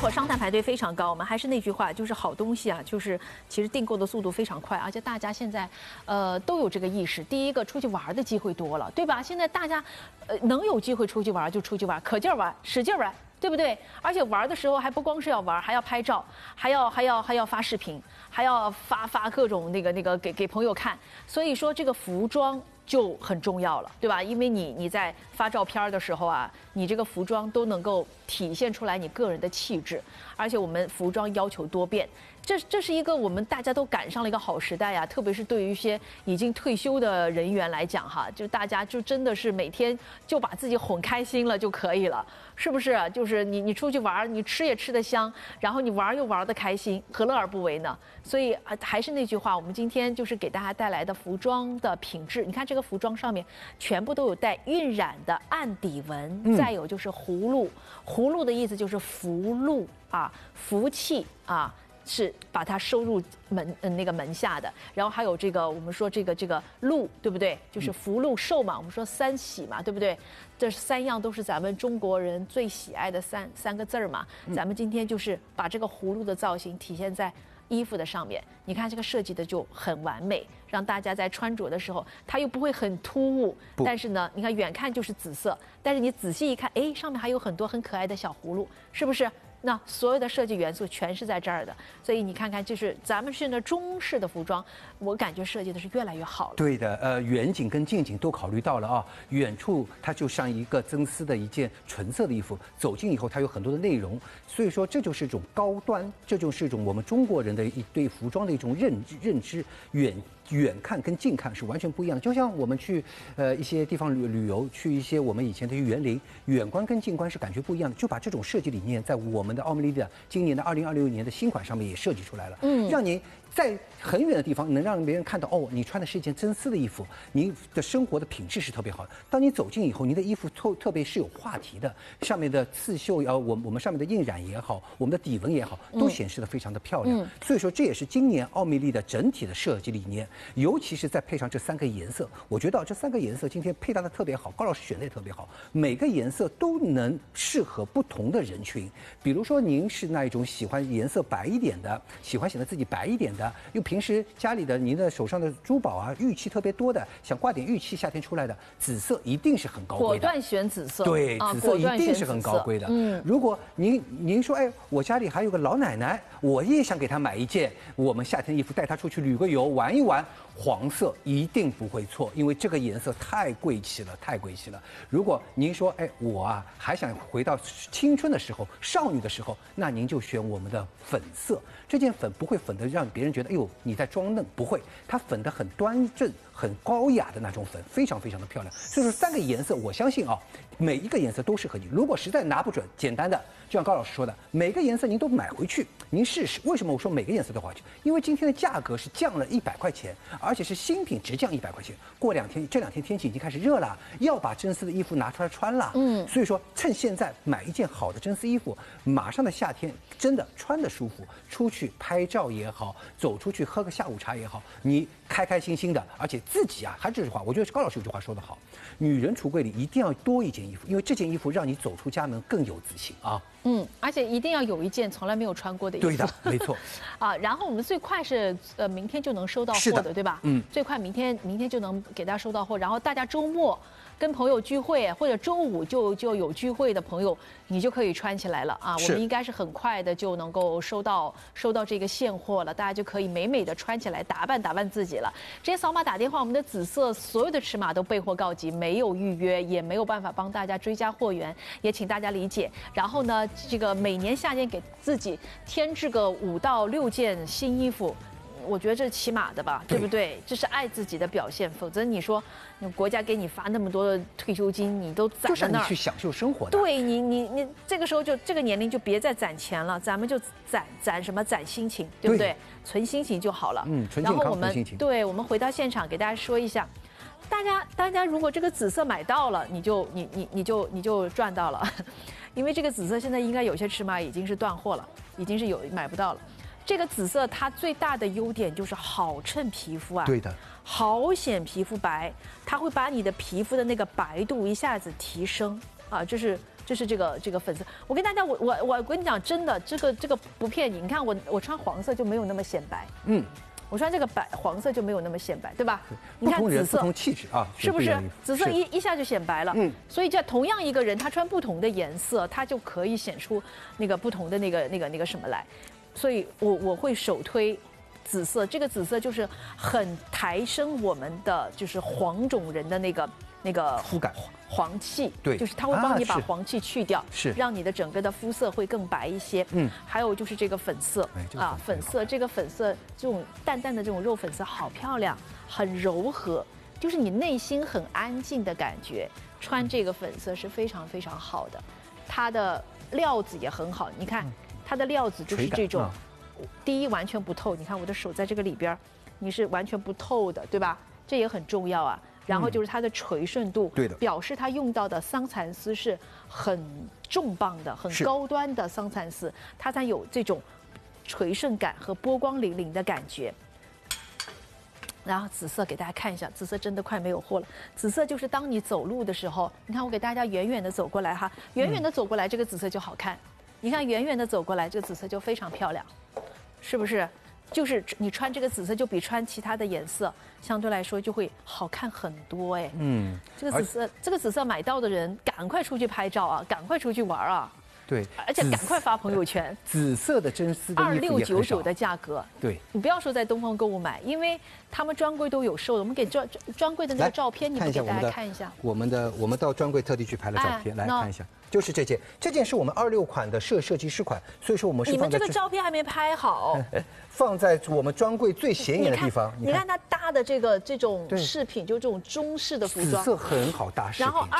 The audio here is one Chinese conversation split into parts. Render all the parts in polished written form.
会儿商探排队非常高，我们还是那句话，就是好东西啊，就是其实订购的速度非常快，而且大家现在都有这个意识。第一个，出去玩的机会多了，对吧？现在大家能有机会出去玩就出去玩，可劲儿玩，使劲玩。对不对？而且玩的时候还不光是要玩，还要拍照，还要发视频，还要发各种那个给朋友看。所以说这个服装就很重要了，对吧？因为你在发照片的时候啊，你这个服装都能够体现出来你个人的气质，而且我们服装要求多变。这是一个我们大家都赶上了一个好时代啊，特别是对于一些已经退休的人员来讲哈，就大家就真的是每天就把自己哄开心了就可以了，是不是？就是你出去玩，你吃也吃得香，然后你玩又玩得开心，何乐而不为呢？所以还是那句话，我们今天就是给大家带来的服装的品质。你看这个服装上面全部都有带晕染的暗底纹，再有就是葫芦，葫芦的意思就是福禄啊，福气啊。是把它收入门下的，然后还有这个我们说这个禄，对不对？就是福禄寿嘛，我们说三喜嘛，对不对？这三样都是咱们中国人最喜爱的三个字儿嘛。咱们今天就是把这个葫芦的造型体现在衣服的上面，你看这个设计的就很完美，让大家在穿着的时候，它又不会很突兀，但是呢，你看远看就是紫色，但是你仔细一看，哎，上面还有很多很可爱的小葫芦，是不是？那所有的设计元素全是在这儿的，所以你看看，就是咱们现在中式的服装，我感觉设计的是越来越好了。 对的，远景跟近景都考虑到了啊。远处它就像一个真丝的一件纯色的衣服，走近以后它有很多的内容，所以说这就是一种高端，这就是一种我们中国人的对服装的一种认知。远看跟近看是完全不一样的，就像我们去一些地方旅游，去一些我们以前的园林，远观跟近观是感觉不一样的，就把这种设计理念在我们的奥美丽的今年的2026年的新款上面也设计出来了，让您在很远的地方能让别人看到哦，你穿的是一件真丝的衣服，你的生活的品质是特别好的。当你走近以后，你的衣服特别是有话题的，上面的刺绣我们上面的印染也好，我们的底纹也好，都显示得非常的漂亮。所以说这也是今年奥美丽的整体的设计理念，尤其是再配上这3个颜色，我觉得这3个颜色今天配搭的特别好，高老师选的也特别好，每个颜色都能适合不同的人群。比如说您是那一种喜欢颜色白一点的，喜欢显得自己白一点的，又平时家里的您的手上的珠宝啊玉器特别多的，想挂点玉器，夏天出来的紫色一定是很高贵的， 果断选紫色， 对，紫色一定是很高贵的。如果您说，哎，我家里还有个老奶奶，我也想给她买一件我们夏天衣服，带她出去旅个游，玩一玩。黄色一定不会错，因为这个颜色太贵气了，太贵气了。如果您说，哎，我啊还想回到青春的时候、少女的时候，那您就选我们的粉色。这件粉不会粉得让别人觉得，哎呦你在装嫩，不会，它粉得很端正、很高雅的那种粉，非常非常的漂亮。所以说3个颜色，我相信啊，每一个颜色都适合你。如果实在拿不准，简单的，就像高老师说的，每个颜色您都买回去，您试试。为什么我说每个颜色都好去？因为今天的价格是降了100块钱，而且是新品直降100块钱。过2天，这2天天气已经开始热了，要把真丝的衣服拿出来穿了。所以说趁现在买一件好的真丝衣服，马上的夏天真的穿得舒服，出去拍照也好，走出去喝个下午茶也好，你开开心心的，而且自己啊，还是这句话，我觉得高老师有句话说得好，女人橱柜里一定要多一件衣服，因为这件衣服让你走出家门更有自信啊。 而且一定要有一件从来没有穿过的衣服。 对的，没错。 然后我们最快是明天就能收到货的，对吧？最快明天就能给大家收到货，然后大家周末跟朋友聚会或者周五就有聚会的朋友，你就可以穿起来了啊。我们应该是很快的就能够收到这个现货了，大家就可以美美的穿起来，打扮自己了。直接扫码打电话，我们的紫色所有的尺码都备货告急，没有预约，也没有办法帮大家追加货源，也请大家理解。然后呢，这个每年夏天给自己添置个5到6件新衣服，我觉得这是起码的吧，对不对？这是爱自己的表现，否则你说，国家给你发那么多的退休金，你都攒在那儿， 就是你去享受生活的。 对你这个时候就这个年龄就别再攒钱了，咱们就攒什么攒心情，对不对？存心情就好了。 纯健康存心情。 对，我们回到现场给大家说一下。大家如果这个紫色买到了，你就赚到了，因为这个紫色现在应该有些尺码已经是断货了，已经是买不到了。这个紫色它最大的优点就是好衬皮肤啊， 对的， 好显皮肤白，它会把你的皮肤的那个白度一下子提升啊，这是这是这个粉色。我跟大家，我跟你讲，真的，这个不骗你。你看我穿黄色就没有那么显白，我穿这个黄色就没有那么显白，对吧？你看紫色， 不同气质啊， 是不是？紫色一下就显白了。所以在同样一个人，他穿不同的颜色，他就可以显出那个不同的那个什么来。所以我会首推紫色，这个紫色就是很抬升我们的就是黄种人的那个肤感。 黄气， 对， 就是它会帮你把黄气去掉， 是让你的整个的肤色会更白一些。还有就是这个粉色啊，粉色这个粉色这种淡淡的这种肉粉色好漂亮，很柔和，就是你内心很安静的感觉。穿这个粉色是非常非常好的，它的料子也很好。你看它的料子就是这种，第一完全不透。你看我的手在这个里边，你是完全不透的，对吧？这也很重要啊。然后就是它的垂顺度， 对的， 表示它用到的桑蚕丝是很重磅的、很高端的桑蚕丝，它才有这种垂顺感和波光粼粼的感觉。然后紫色给大家看一下，紫色真的快没有货了。紫色就是当你走路的时候，你看我给大家远远的走过来哈，远远的走过来，这个紫色就好看。你看远远的走过来，这个紫色就非常漂亮，是不是？就是你穿这个紫色就比穿其他的颜色相对来说就会好看很多哎。这个紫色买到的人赶快出去拍照啊，赶快出去玩啊。 对， 而且赶快发朋友圈。 紫色的真丝的衣服也很少 2699的价格。 对， 你不要说在东方购物买，因为他们专柜都有售的。我们给专柜的那个照片，你们给大家看一下。 我们到专柜特地去拍了照片，来看一下。就是这件是我们26款的设计师款，所以说我们是你们这个照片还没拍好， 放在我们专柜最显眼的地方。 你看它搭的这种饰品，就这种中式的服装， 紫色很好搭饰品。 然后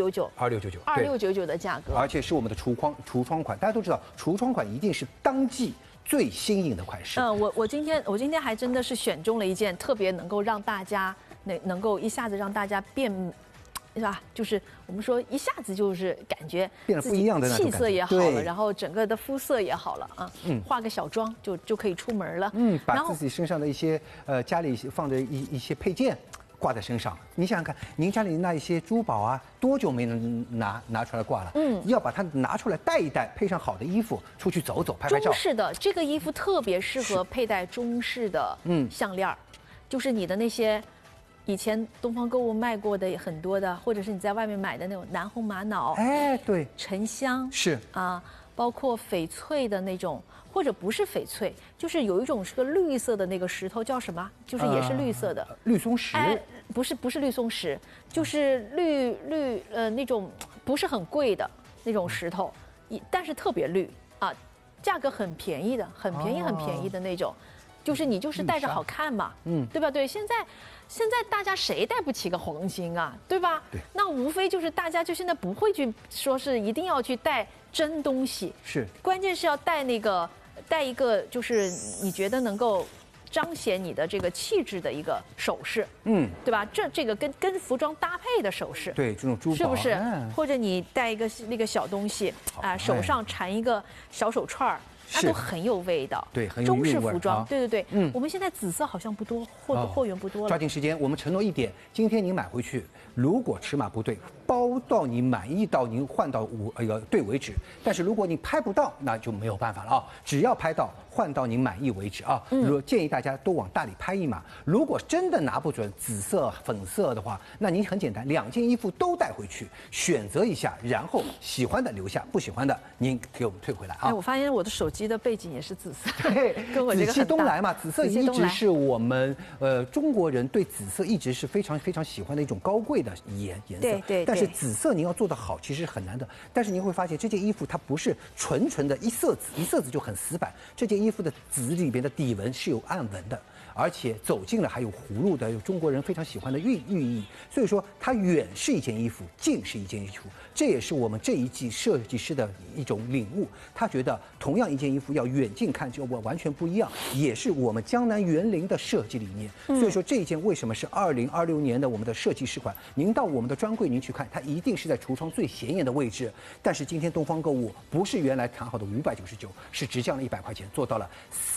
2699的价格， 而且是我们的橱窗款。大家都知道，橱窗款一定是当季最新颖的款式。 我今天还真的是选中了一件特别能够让大家能够一下子让大家变。是吧？就是我们说一下子就是感觉变得不一样的气色也好了，然后整个的肤色也好了啊。化个小妆就可以出门了。 把自己身上的一些家里放的一些配件挂在身上。你想想看，您家里那一些珠宝啊，多久没能拿出来挂了？要把它拿出来戴一戴，配上好的衣服出去走走拍照。 中式的这个衣服特别适合佩戴中式的项链，就是你的那些。以前东方购物卖过的很多的，或者是你在外面买的那种南红玛瑙， 对， 沉香是啊，包括翡翠的那种，或者不是翡翠，就是有一种是个绿色的那个石头叫什么？就是也是绿色的绿松石。 不是绿松石，就是那种不是很贵的那种石头，但是特别绿啊，价格很便宜的，很便宜的那种。就是你就是戴着好看嘛，对吧？对，现在大家谁戴不起个黄金啊，对吧？ 对， 那无非就是大家就现在不会去说是一定要去戴真东西， 是， 关键是要戴一个就是你觉得能够彰显你的这个气质的一个首饰，对吧？这个跟服装搭配的首饰， 对，这种珠宝是不是？或者你戴一个那个小东西啊，手上缠一个小手串儿。那都很有味道， 对，很有中式服装，对， 嗯， 我们现在紫色好像不多，货源不多了。 抓紧时间，我们承诺一点，今天您买回去，如果尺码不对，包到你满意到您换到对为止。但是如果你拍不到，那就没有办法了啊！只要拍到，换到您满意为止啊！建议大家都往大里拍一码。如果真的拿不准紫色、粉色的话，那您很简单，2件衣服都带回去，选择一下，然后喜欢的留下，不喜欢的您给我们退回来啊！ 我发现我的手机的背景也是紫色， 对， 跟我这个紫气东来嘛，紫色一直是我们中国人对紫色一直是非常非常喜欢的一种高贵的颜色。 对。 但是紫色您要做得好，其实很难的。但是您会发现这件衣服它不是纯的一色紫就很死板，这件衣服的紫里边的底纹是有暗纹的。而且走近了还有葫芦的，有中国人非常喜欢的寓意，所以说它远是一件衣服，近是一件衣服，这也是我们这一季设计师的一种领悟。他觉得同样一件衣服要远近看就完全不一样，也是我们江南园林的设计理念。所以说这一件为什么是2026年的我们的设计师款？您到我们的专柜您去看，它一定是在橱窗最显眼的位置。但是今天东方购物不是原来谈好的599，是直降了100块钱，做到了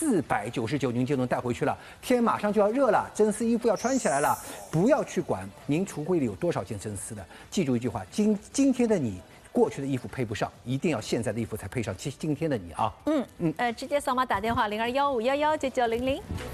499，您就能带回去了。天马上就要热了，真丝衣服要穿起来了，不要去管您橱柜里有多少件真丝的，记住一句话：今天的你过去的衣服配不上，一定要现在的衣服才配上今天的你啊。 直接扫码打电话0215119900。